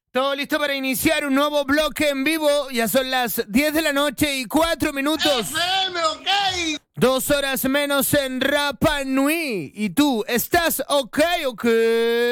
Todo listo para iniciar un nuevo bloque en vivo. Ya son las 10 de la noche y 4 minutos. FM, ok. 2 horas menos en Rapa Nui. ¿Y tú, estás ok?